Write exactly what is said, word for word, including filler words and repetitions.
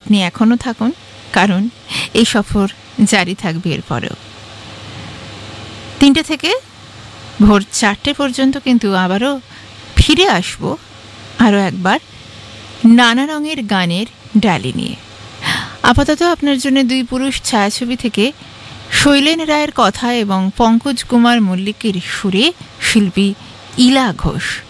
আপনি এখনও থাকুন, কারণ এই সফর জারি থাকবে এরপরেও। তিনটে থেকে ভোর চারটে পর্যন্ত কিন্তু আবারও ফিরে আসব আরও একবার নানা রঙের গানের ডালি নিয়ে। আপাতত আপনার জন্য দুই পুরুষ ছায়াছবি থেকে শৈলেন রায়ের কথা এবং পঙ্কজ কুমার মল্লিকের সুরে শিল্পী ইলা ঘোষ।